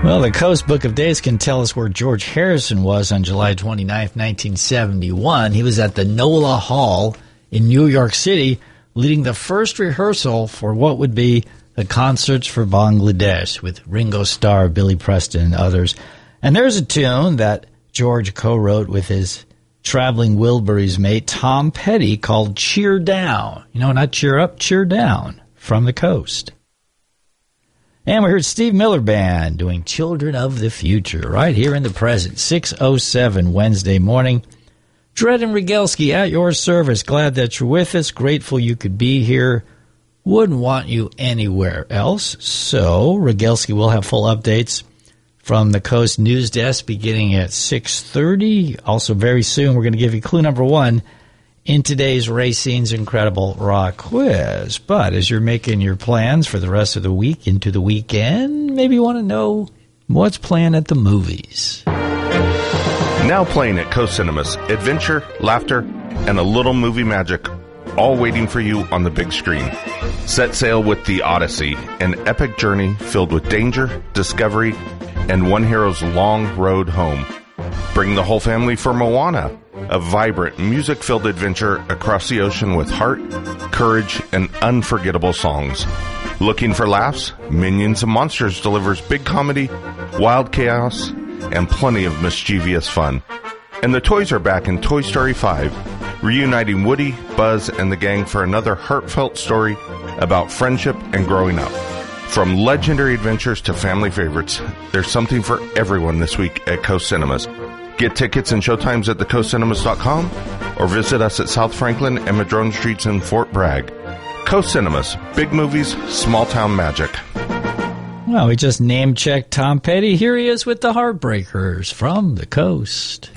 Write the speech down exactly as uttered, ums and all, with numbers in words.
Well, the Coast Book of Days can tell us where George Harrison was on July twenty-ninth, nineteen seventy-one. He was at the NOLA Hall in New York City, leading the first rehearsal for what would be the Concerts for Bangladesh with Ringo Starr, Billy Preston, and others. And there's a tune that George co-wrote with his traveling Wilburys mate Tom Petty called Cheer Down. You know, not cheer up, cheer down from the Coast. And we heard Steve Miller Band doing Children of the Future right here in the present, six oh seven Wednesday morning. Dred and Regelski at your service. Glad that you're with us. Grateful you could be here. Wouldn't want you anywhere else. So Regelski will have full updates from the Coast News Desk beginning at six thirty. Also very soon we're going to give you clue number one in today's Racine's Incredible Rock Quiz. But as you're making your plans for the rest of the week into the weekend, maybe you want to know what's playing at the movies. Now playing at Coast Cinemas, adventure, laughter, and a little movie magic, all waiting for you on the big screen. Set sail with The Odyssey, an epic journey filled with danger, discovery, and one hero's long road home. Bring the whole family for Moana, a vibrant, music-filled adventure across the ocean with heart, courage, and unforgettable songs. Looking for laughs? Minions and Monsters delivers big comedy, wild chaos, and plenty of mischievous fun. And the toys are back in Toy Story five, reuniting Woody, Buzz, and the gang for another heartfelt story about friendship and growing up. From legendary adventures to family favorites, there's something for everyone this week at Coast Cinemas. Get tickets and showtimes at the coast cinemas dot com or visit us at South Franklin and Madrone Streets in Fort Bragg. Coast Cinemas, big movies, small town magic. Well, we just name-checked Tom Petty. Here he is with the Heartbreakers from the Coast.